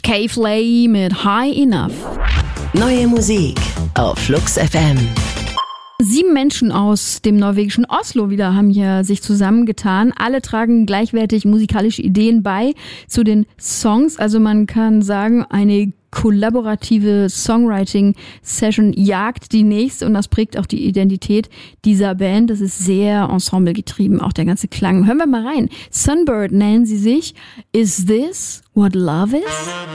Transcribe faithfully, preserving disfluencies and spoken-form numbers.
K-Flay mit High Enough. Neue Musik auf Flux F M. Sieben Menschen aus dem norwegischen Oslo wieder haben hier sich zusammengetan. Alle tragen gleichwertig musikalische Ideen bei zu den Songs. Also man kann sagen, eine kollaborative Songwriting-Session jagt die nächste und das prägt auch die Identität dieser Band. Das ist sehr ensemblegetrieben, auch der ganze Klang. Hören wir mal rein. Sunbird nennen sie sich. Is this what love is?